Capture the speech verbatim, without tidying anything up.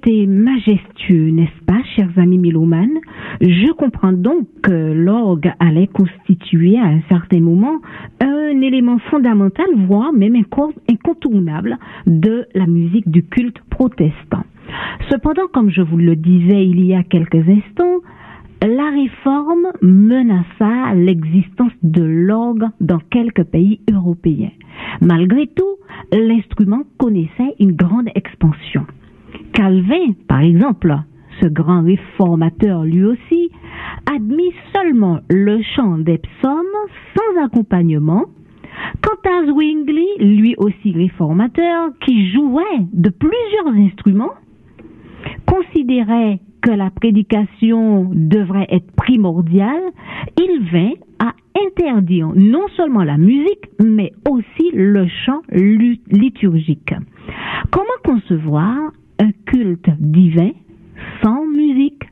était majestueux, n'est-ce pas, chers amis mélomanes? Je comprends donc que l'orgue allait constituer à un certain moment un élément fondamental, voire même incontournable de la musique du culte protestant. Cependant, comme je vous le disais il y a quelques instants, la réforme menaça l'existence de l'orgue dans quelques pays européens. Malgré tout, l'instrument connaissait une grande expansion. Calvin, par exemple, ce grand réformateur lui aussi, admit seulement le chant des psaumes sans accompagnement. Quant à Zwingli, lui aussi réformateur, qui jouait de plusieurs instruments, considérait que la prédication devrait être primordiale, il vint à interdire non seulement la musique, mais aussi le chant liturgique. Comment concevoir un culte divin